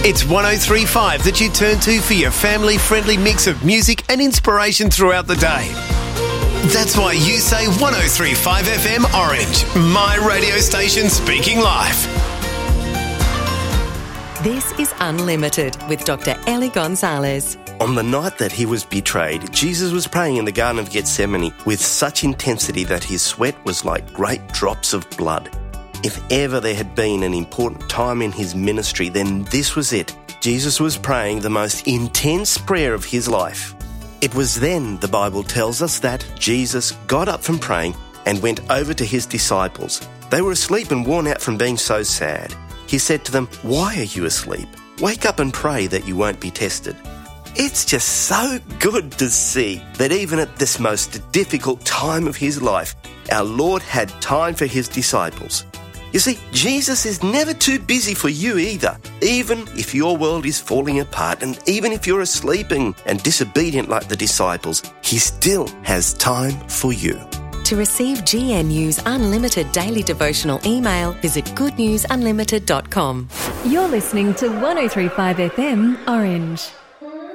It's 103.5 that you turn to for your family-friendly mix of music and inspiration throughout the day. That's why you say 103.5 FM Orange, my radio station speaking live. This is Unlimited with Dr. Ellie Gonzalez. On the night that he was betrayed, Jesus was praying in the Garden of Gethsemane with such intensity that his sweat was like great drops of blood. If ever there had been an important time in his ministry, then this was it. Jesus was praying the most intense prayer of his life. It was then, the Bible tells us, that Jesus got up from praying and went over to his disciples. They were asleep and worn out from being so sad. He said to them, "Why are you asleep? Wake up and pray that you won't be tested." It's just so good to see that even at this most difficult time of his life, our Lord had time for his disciples. You see, Jesus is never too busy for you either. Even if your world is falling apart and even if you're asleep and disobedient like the disciples, he still has time for you. To receive GNU's Unlimited Daily Devotional email, visit goodnewsunlimited.com. You're listening to 103.5 FM Orange.